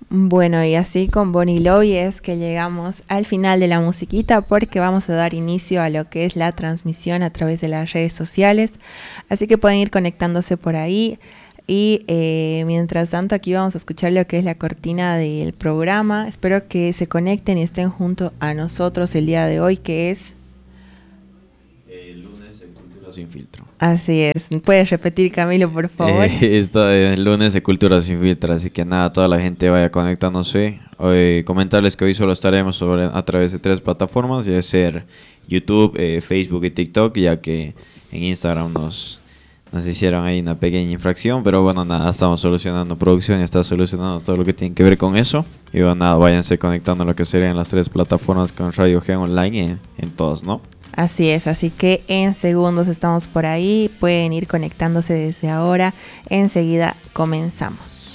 Bueno, y así con Bonnie Loy es que llegamos al final de la musiquita porque vamos a dar inicio a lo que es la transmisión a través de las redes sociales. Así que pueden ir conectándose por ahí. Y mientras tanto aquí vamos a escuchar lo que es la cortina del programa. Espero que se conecten y estén junto a nosotros el día de hoy, que es... El lunes de Cultura Sin Filtro. Así es. ¿Puedes repetir, Camilo, por favor? Esto es el lunes de Cultura Sin Filtro, así que nada, toda la gente vaya conectándose. Hoy, comentarles que hoy solo estaremos a través de 3 plataformas, ya ser YouTube, Facebook y TikTok, ya que en Instagram nos hicieron ahí una pequeña infracción, pero bueno, nada, estamos solucionando, producción está solucionando todo lo que tiene que ver con eso. Y bueno, nada, váyanse conectando a lo que serían las 3 plataformas con Radio G Online en todas, ¿no? Así es, así que en segundos estamos por ahí, pueden ir conectándose desde ahora, enseguida comenzamos.